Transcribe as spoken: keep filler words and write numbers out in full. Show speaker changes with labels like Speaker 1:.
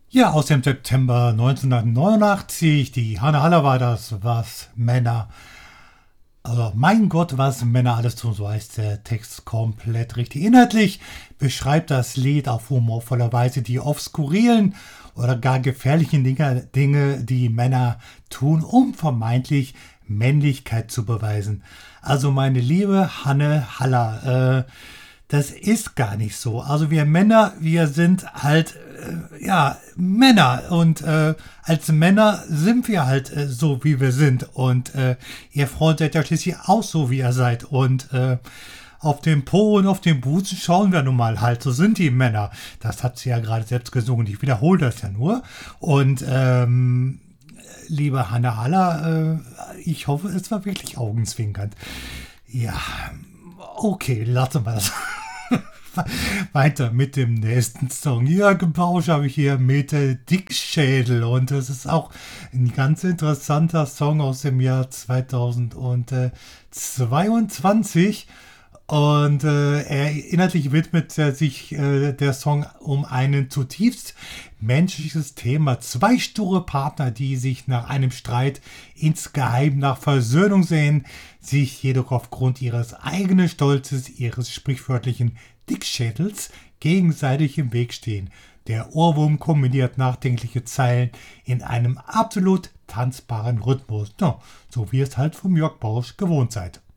Speaker 1: Ja, aus dem September neunzehnhundertneunundachtzig. Die Hanne Haller war das, was Männer, also mein Gott, was Männer alles tun, so heißt der Text komplett richtig. Inhaltlich beschreibt das Lied auf humorvolle Weise die oft skurrilen oder gar gefährlichen Dinge, Dinge, die Männer tun, um vermeintlich Männlichkeit zu beweisen. Also meine liebe Hanne Haller, äh, das ist gar nicht so. Also wir Männer, wir sind halt, äh, ja, Männer. Und äh, als Männer sind wir halt äh, so, wie wir sind. Und äh, ihr Freund seid ja schließlich auch so, wie ihr seid. Und äh, auf den Po und auf den Busen schauen wir nun mal halt. So sind die Männer. Das hat sie ja gerade selbst gesungen. Ich wiederhole das ja nur. Und ähm, liebe Hanne Haller, äh, ich hoffe, es war wirklich augenzwinkernd. Ja, okay, lassen wir das. Weiter mit dem nächsten Song. Jörg Bausch habe ich hier mit äh, Dickschädel, und das ist auch ein ganz interessanter Song aus dem Jahr zweitausendzweiundzwanzig. Und äh, er inhaltlich widmet er sich äh, der Song um ein zutiefst menschliches Thema. Zwei sture Partner, die sich nach einem Streit insgeheim nach Versöhnung sehen, sich jedoch aufgrund ihres eigenen Stolzes, ihres sprichwörtlichen Dickschädels gegenseitig im Weg stehen. Der Ohrwurm kombiniert nachdenkliche Zeilen in einem absolut tanzbaren Rhythmus. Ja, so wie es halt vom Jörg Bausch gewohnt seid.